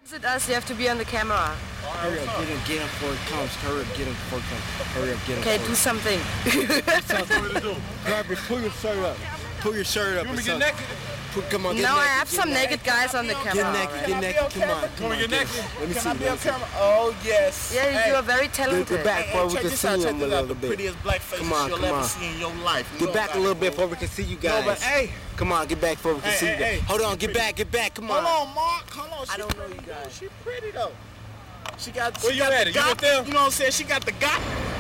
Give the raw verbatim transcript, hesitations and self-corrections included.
Is it us? You have to be on the camera. Hurry up, get him, get him before it comes. Hurry up, get him before it comes. Hurry up, get him. Okay, do something. Grab it, pull your shirt up. Pull your shirt up. You want me to get naked? Put, come on, get no, naked. I have some naked guys on the camera. Get naked, get naked. Come on, come on. Get naked. Let me see. Can I be on camera? Oh, yes. Yeah, Hey, you are very Get, talented. get back before we check can this see out, check him a this out. little The bit. prettiest black faces Come on, you'll come ever on. see in your life. You Get know back a about little it. bit before we can see you guys. No, but hey. Come on, get back before we can Hey, see hey, you guys. hey. Hold on, get back, get back. Come on. Hold on, Mark. Hold on. She I don't know pretty, you guys. She pretty, though. She got, Where she you got at? the You got, with them? You know what I'm saying? She got the got.